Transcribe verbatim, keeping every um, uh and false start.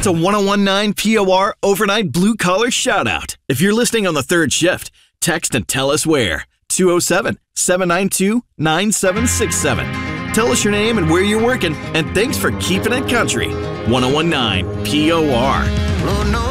It's a ten nineteen P O R overnight blue-collar shout-out. If you're listening on the third shift, text and tell us where. two oh seven, seven nine two, nine seven six seven. Tell us your name and where you're working, and thanks for keeping it country. ten nineteen P O R.